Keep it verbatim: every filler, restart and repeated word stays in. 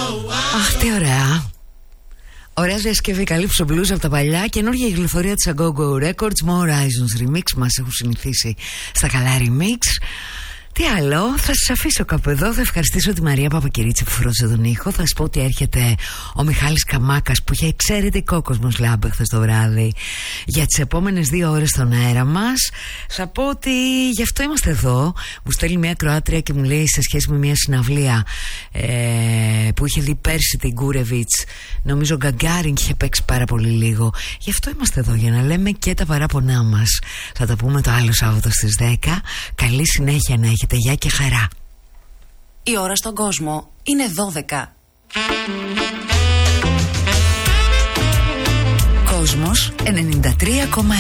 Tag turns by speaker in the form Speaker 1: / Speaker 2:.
Speaker 1: Αχ, τι ωραία. Ωραία διασκευή, καλύψω blues από τα παλιά. Καινούργια γλυφορία της A Go Go Records, More Horizons Remix. Μας έχουν συνηθίσει στα καλά remix. Τι άλλο, θα σας αφήσω κάπου εδώ. Θα ευχαριστήσω τη Μαρία Παπακυρίτση που φρόντισε τον ήχο. Θα σας πω ότι έρχεται ο Μιχάλης Καμάκας που είχε εξαιρετικό Κοσμοσλάμπ χθες το βράδυ για τις επόμενες δύο ώρες στον αέρα μας. Θα πω ότι γι' αυτό είμαστε εδώ. Μου στέλνει μια Κροάτρια και μου λέει σε σχέση με μια συναυλία ε, που είχε δει πέρσι την Γκούρεβιτς. Νομίζω ο Γκαγκάριν είχε παίξει πάρα πολύ λίγο. Γι' αυτό είμαστε εδώ, για να λέμε και τα παράπονά μας. Θα τα πούμε το άλλο Σάββατο στις δέκα. Καλή συνέχεια να έχετε. Γεια και χαρά.
Speaker 2: Η ώρα στον κόσμο είναι δώδεκα.
Speaker 1: Κόσμος ενενήντα τρία κόμμα